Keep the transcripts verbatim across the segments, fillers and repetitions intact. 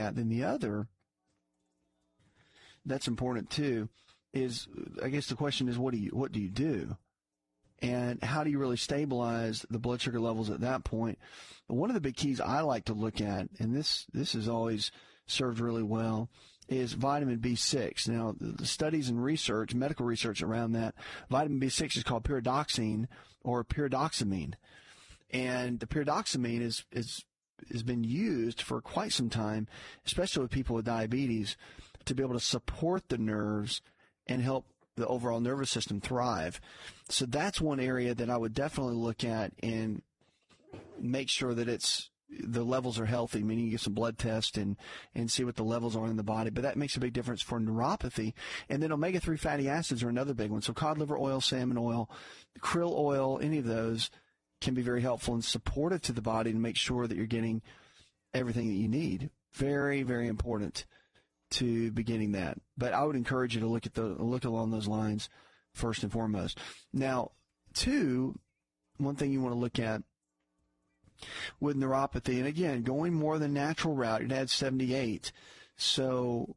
at. Then the other that's important too is, I guess the question is, what do you what do you do? And how do you really stabilize the blood sugar levels at that point? One of the big keys I like to look at, and this this has always served really well, is vitamin B six. Now, the studies and research, medical research around that, vitamin B six is called pyridoxine or pyridoxamine. And the pyridoxamine is, is, has been used for quite some time, especially with people with diabetes, to be able to support the nerves and help the overall nervous system thrive. So that's one area that I would definitely look at and make sure that it's, the levels are healthy, meaning you get some blood tests and, and see what the levels are in the body. But that makes a big difference for neuropathy. And then omega three fatty acids are another big one. So cod liver oil, salmon oil, krill oil, any of those can be very helpful and supportive to the body to make sure that you're getting everything that you need. Very, very important to be getting that. But I would encourage you to look at the, look along those lines first and foremost. Now, two, one thing you want to look at with neuropathy, and again, going more the natural route, your dad's seventy-eight. So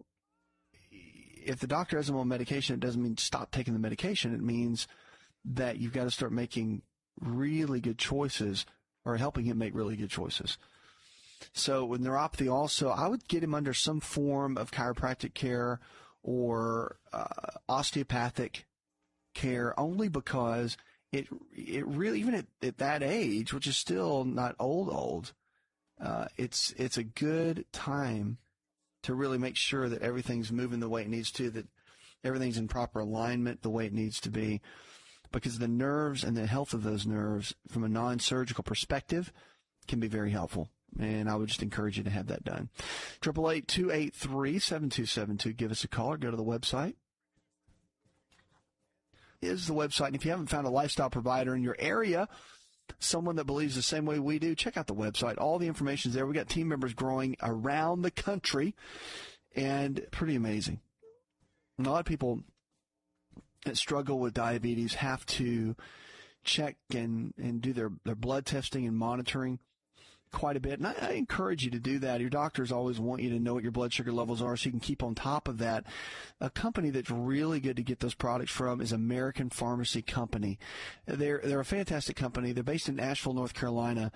if the doctor has him on medication, it doesn't mean stop taking the medication. It means that you've got to start making really good choices or helping him make really good choices. So with neuropathy also, I would get him under some form of chiropractic care or uh, osteopathic care, only because it it really, even at, at that age, which is still not old old, uh, it's it's a good time to really make sure that everything's moving the way it needs to, that everything's in proper alignment the way it needs to be, because the nerves and the health of those nerves from a non-surgical perspective can be very helpful. And I would just encourage you to have that done. eight eight eight, two eight three, seven two seven two. Give us a call or go to the website. Is the website. And if you haven't found a lifestyle provider in your area, someone that believes the same way we do, check out the website. All the information is there. We got team members growing around the country, and pretty amazing. A lot of people that struggle with diabetes have to check and, and do their, their blood testing and monitoring quite a bit. And I, I encourage you to do that. Your doctors always want you to know what your blood sugar levels are so you can keep on top of that. A company that's really good to get those products from is American Pharmacy Company. They're, they're a fantastic company. They're based in Asheville, North Carolina.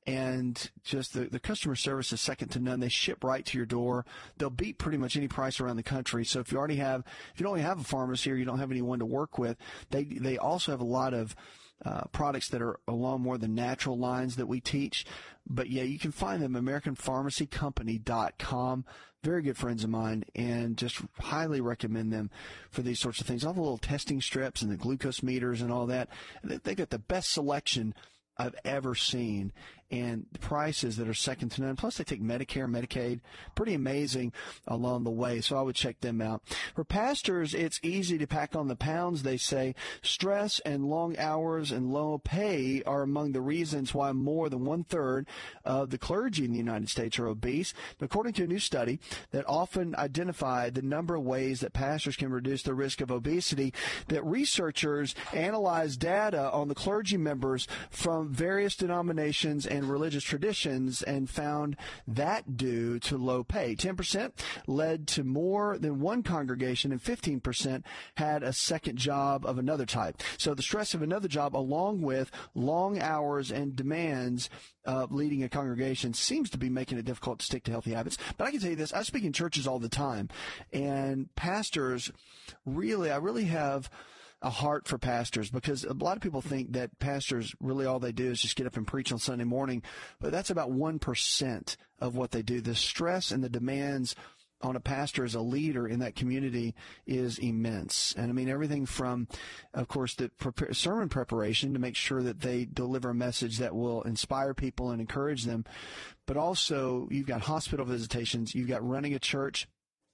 And just the, the customer service is second to none. They ship right to your door. They'll beat pretty much any price around the country. So if you already have, if you don't have a pharmacy or you don't have anyone to work with, they, they also have a lot of Uh, products that are along more the natural lines that we teach. But yeah, you can find them, American Pharmacy Company dot com. Very good friends of mine, and just highly recommend them for these sorts of things. All the little testing strips and the glucose meters and all that. They got the best selection I've ever seen, and the prices that are second to none. Plus, they take Medicare, Medicaid. Pretty amazing along the way, so I would check them out. For pastors, it's easy to pack on the pounds, they say. Stress and long hours and low pay are among the reasons why more than one-third of the clergy in the United States are obese. According to a new study that often identified the number of ways that pastors can reduce the risk of obesity, that researchers analyzed data on the clergy members from various denominations and religious traditions and found that due to low pay. ten percent led to more than one congregation, and fifteen percent had a second job of another type. So the stress of another job, along with long hours and demands of leading a congregation, seems to be making it difficult to stick to healthy habits. But I can tell you this, I speak in churches all the time, and pastors really, I really have a heart for pastors, because a lot of people think that pastors, really all they do is just get up and preach on Sunday morning, but that's about one percent of what they do. The stress and the demands on a pastor as a leader in that community is immense. And I mean, everything from, of course, the prepare, sermon preparation to make sure that they deliver a message that will inspire people and encourage them, but also you've got hospital visitations, you've got running a church,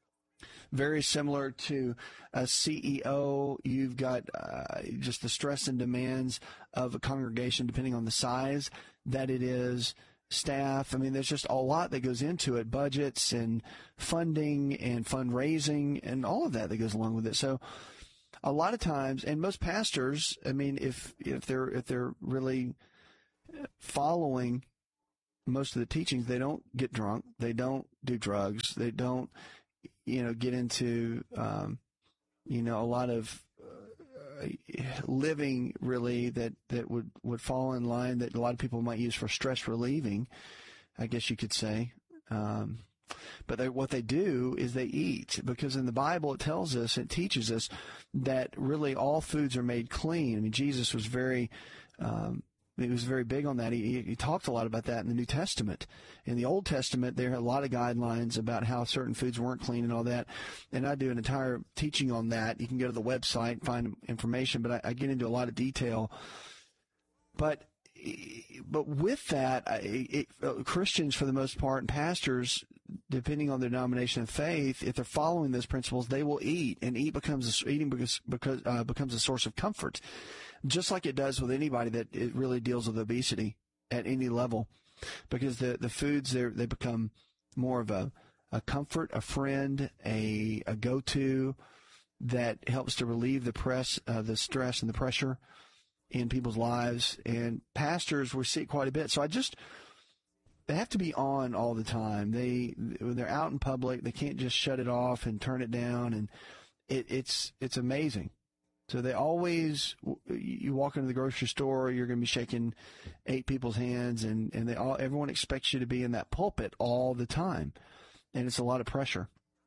very similar to a C E O. You've got uh, just the stress and demands of a congregation, depending on the size that it is, staff. I mean, there's just a lot that goes into it, budgets and funding and fundraising and all of that that goes along with it. So a lot of times, and most pastors, I mean, if if they're if they're really following most of the teachings, they don't get drunk. They don't do drugs. They don't, you know, get into, um, you know, a lot of uh, living really that, that would, would fall in line that a lot of people might use for stress relieving, I guess you could say. Um, but they, what they do is they eat, because in the Bible it tells us, it teaches us that really all foods are made clean. I mean, Jesus was very, um, he was very big on that. He, he talked a lot about that in the New Testament. In the Old Testament, there are a lot of guidelines about how certain foods weren't clean and all that. And I do an entire teaching on that. You can go to the website and find information, but I, I get into a lot of detail. But but with that, it, it, Christians, for the most part, and pastors, depending on their denomination of faith, if they're following those principles, they will eat, and eat becomes a, eating because, because uh, becomes a source of comfort. Just like it does with anybody that it really deals with obesity at any level, because the, the foods, they they become more of a, a comfort, a friend, a, a go-to that helps to relieve the press, uh, the stress and the pressure in people's lives. And pastors, we see it quite a bit. So I just, they have to be on all the time. They, when they're out in public, they can't just shut it off and turn it down. And it, it's, it's amazing. So they always, you walk into the grocery store, you're going to be shaking eight people's hands, and, and they all, everyone expects you to be in that pulpit all the time. And it's a lot of pressure.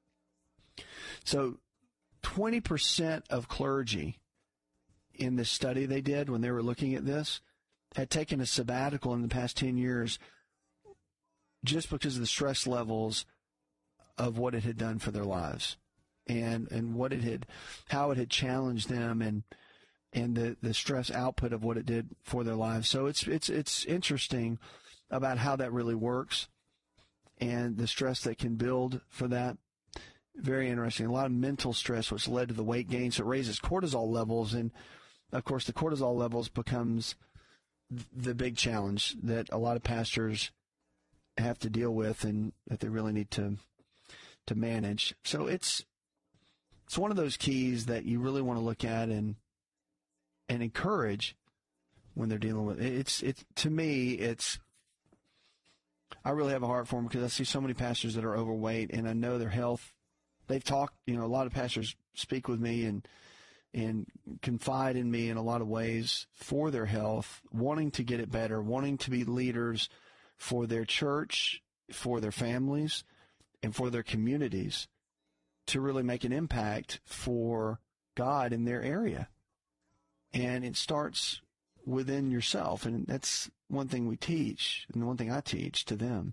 So twenty percent of clergy in this study they did when they were looking at this had taken a sabbatical in the past ten years just because of the stress levels of what it had done for their lives. And, and what it had, how it had challenged them, and and the, the stress output of what it did for their lives. So it's it's it's interesting about how that really works, and the stress that can build for that. Very interesting. A lot of mental stress, which led to the weight gain. So it raises cortisol levels, and of course the cortisol levels becomes the big challenge that a lot of pastors have to deal with, and that they really need to to manage. So it's It's one of those keys that you really want to look at and and encourage when they're dealing with it. It's it to me. It's I really have a heart for them, because I see so many pastors that are overweight, and I know their health. They've talked. You know, a lot of pastors speak with me and and confide in me in a lot of ways for their health, wanting to get it better, wanting to be leaders for their church, for their families, and for their communities, to really make an impact for God in their area. And it starts within yourself, and that's one thing we teach, and one thing I teach to them.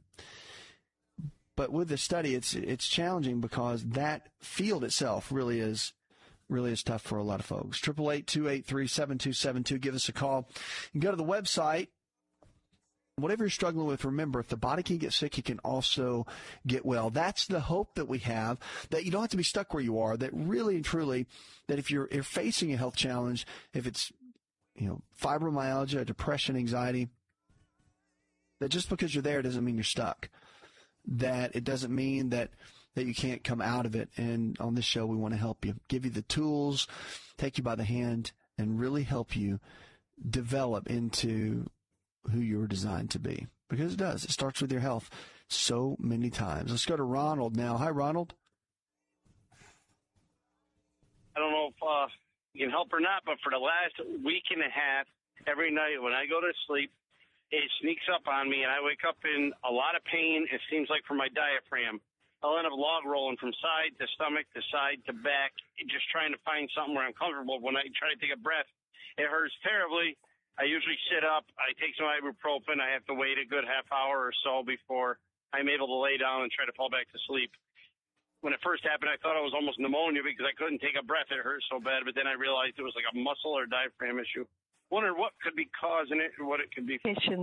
But with the study, it's it's challenging, because that field itself really is really is tough for a lot of folks. eight eight eight, two eight three, seven two seven two. Give us a call. You can go to the website. Whatever you're struggling with, remember, if the body can get sick, it can also get well. That's the hope that we have, that you don't have to be stuck where you are, that really and truly, that if you're, you're facing a health challenge, if it's, you know, fibromyalgia, depression, anxiety, that just because you're there doesn't mean you're stuck. That it doesn't mean that, that you can't come out of it. And on this show, we want to help you, give you the tools, take you by the hand, and really help you develop into who you were designed to be, because it does. It starts with your health so many times. Let's go to Ronald now. Hi, Ronald. I don't know if uh, you can help or not, but for the last week and a half, every night when I go to sleep, it sneaks up on me, and I wake up in a lot of pain. It seems like for my diaphragm. I'll end up log rolling from side to stomach to side to back, just trying to find something where I'm comfortable. When I try to take a breath, it hurts terribly. I usually sit up, I take some ibuprofen, I have to wait a good half hour or so before I'm able to lay down and try to fall back to sleep. When it first happened, I thought it was almost pneumonia because I couldn't take a breath. It hurt so bad, but then I realized it was like a muscle or diaphragm issue. Wondered what could be causing it or what it could be.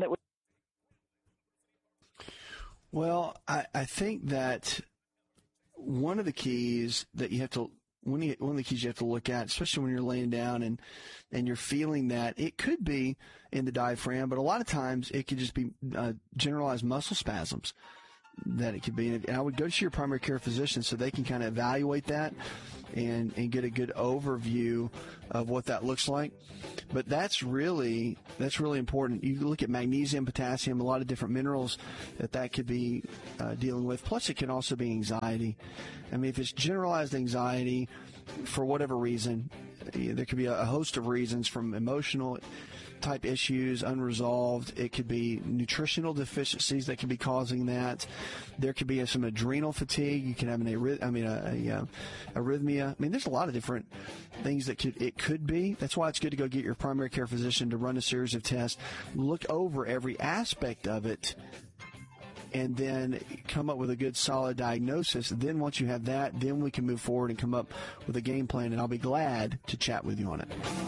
Well, I, I think that one of the keys that you have to One of, the, one of the keys you have to look at, especially when you're laying down and, and you're feeling that, it could be in the diaphragm, but a lot of times it could just be uh, generalized muscle spasms that it could be. And I would go to your primary care physician so they can kind of evaluate that. and, and get a good overview of what that looks like. But that's really that's really important. You look at magnesium, potassium, a lot of different minerals that that could be uh, dealing with. Plus, it can also be anxiety. I mean, if it's generalized anxiety for whatever reason, there could be a host of reasons, from emotional type issues, unresolved. It could be nutritional deficiencies that could be causing that. There could be some adrenal fatigue. You can have an arrhyth- I mean a, a, a arrhythmia. I mean, there's a lot of different things that could it could be. That's why it's good to go get your primary care physician to run a series of tests, look over every aspect of it, and then come up with a good solid diagnosis. Then once you have that, then we can move forward and come up with a game plan, and I'll be glad to chat with you on it.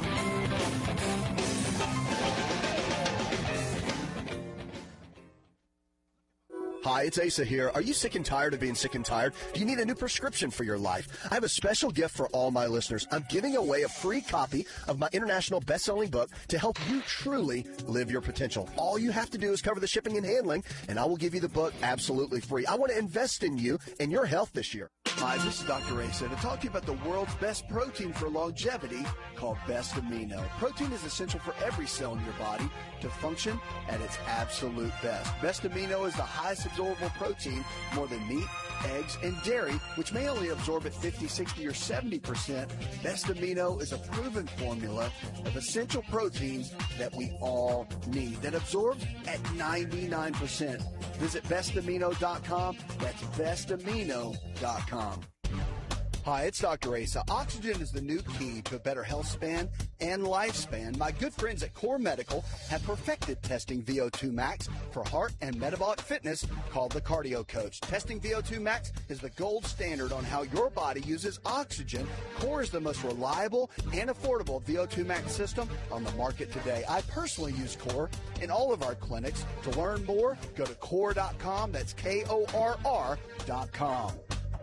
Hi, it's Asa here. Are you sick and tired of being sick and tired? Do you need a new prescription for your life? I have a special gift for all my listeners. I'm giving away a free copy of my international best-selling book to help you truly live your potential. All you have to do is cover the shipping and handling, and I will give you the book absolutely free. I want to invest in you and your health this year. Hi, this is Doctor Asa to talk to you about the world's best protein for longevity called Best Amino. Protein is essential for every cell in your body to function at its absolute best. Best Amino is the highest absorbable protein, more than meat, eggs, and dairy, which may only absorb at fifty, sixty, or seventy percent. Best Amino is a proven formula of essential proteins that we all need that absorbs at ninety-nine percent. Visit best amino dot com. That's best amino dot com. Hi, it's Doctor Asa. Oxygen is the new key to a better health span and lifespan. My good friends at Core Medical have perfected testing V O two max for heart and metabolic fitness, called the Cardio Coach. Testing V O two max is the gold standard on how your body uses oxygen. Core is the most reliable and affordable V O two max system on the market today. I personally use Core in all of our clinics. To learn more, go to core dot com. That's K O R R dot com.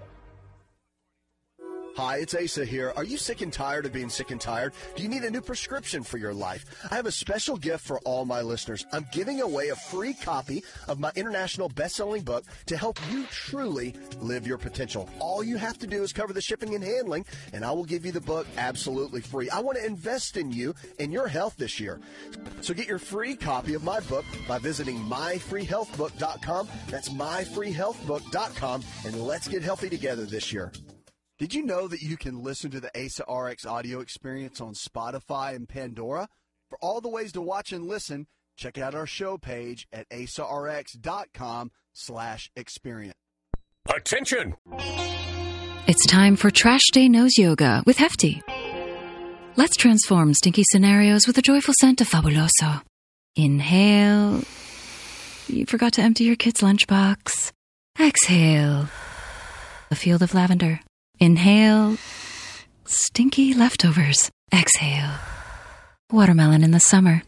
Hi, it's Asa here. Are you sick and tired of being sick and tired? Do you need a new prescription for your life? I have a special gift for all my listeners. I'm giving away a free copy of my international best-selling book to help you truly live your potential. All you have to do is cover the shipping and handling, and I will give you the book absolutely free. I want to invest in you and your health this year. So get your free copy of my book by visiting my free health book dot com. That's my free health book dot com, and let's get healthy together this year. Did you know that you can listen to the Asa R X audio experience on Spotify and Pandora? For all the ways to watch and listen, check out our show page at asa r x dot com slash experience. Attention! It's time for Trash Day Nose Yoga with Hefty. Let's transform stinky scenarios with a joyful scent of Fabuloso. Inhale. You forgot to empty your kid's lunchbox. Exhale. A field of lavender. Inhale. Stinky leftovers. Exhale. Watermelon in the summer.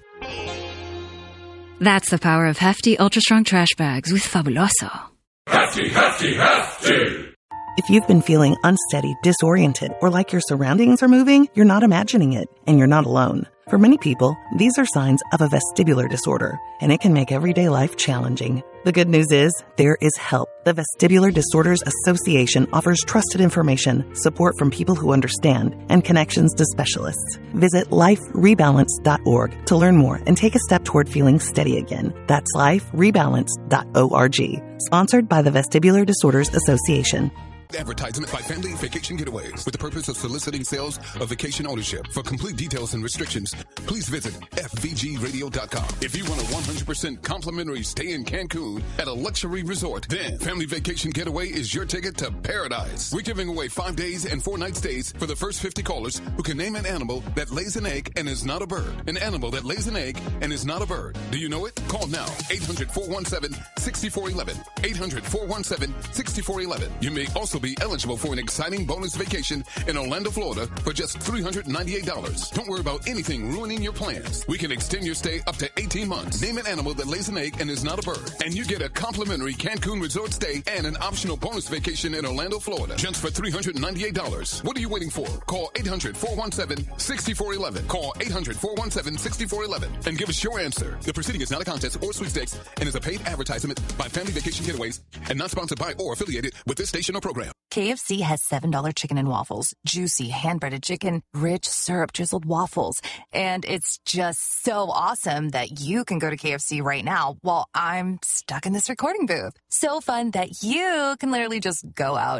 That's the power of Hefty Ultra Strong Trash Bags with Fabuloso. Hefty, hefty, hefty! If you've been feeling unsteady, disoriented, or like your surroundings are moving, you're not imagining it, and you're not alone. For many people, these are signs of a vestibular disorder, and it can make everyday life challenging. The good news is, there is help. The Vestibular Disorders Association offers trusted information, support from people who understand, and connections to specialists. Visit life rebalance dot org to learn more and take a step toward feeling steady again. That's life rebalance dot org. Sponsored by the Vestibular Disorders Association. Advertisement by Family Vacation Getaways with the purpose of soliciting sales of vacation ownership. For complete details and restrictions, please visit f v g radio dot com. If you want a one hundred percent complimentary stay in Cancun at a luxury resort, then Family Vacation Getaway is your ticket to paradise. We're giving away five days and four night stays for the first fifty callers who can name an animal that lays an egg and is not a bird. An animal that lays an egg and is not a bird. Do you know it? Call now. eight hundred, four one seven, six four one one. eight hundred, four one seven, six four one one. You may also be eligible for an exciting bonus vacation in Orlando, Florida for just three hundred ninety-eight dollars. Don't worry about anything ruining your plans. We can extend your stay up to eighteen months. Name an animal that lays an egg and is not a bird. And you get a complimentary Cancun resort stay and an optional bonus vacation in Orlando, Florida. Just for three hundred ninety-eight dollars. What are you waiting for? Call eight hundred, four one seven, six four one one. Call eight hundred, four one seven, six four one one and give us your answer. The proceeding is not a contest or sweepstakes and is a paid advertisement by Family Vacation Getaways and not sponsored by or affiliated with this station or program. K F C has seven dollar chicken and waffles, juicy hand-breaded chicken, rich syrup-drizzled waffles, and it's just so awesome that you can go to K F C right now while I'm stuck in this recording booth. So fun that you can literally just go out